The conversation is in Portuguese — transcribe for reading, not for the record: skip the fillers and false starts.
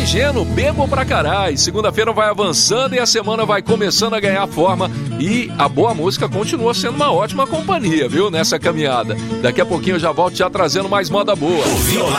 Geno, bebo pra caralho. Segunda-feira vai avançando e a semana vai começando a ganhar forma. E a boa música continua sendo uma ótima companhia, viu? Nessa caminhada. Daqui a pouquinho eu já volto já trazendo mais moda boa.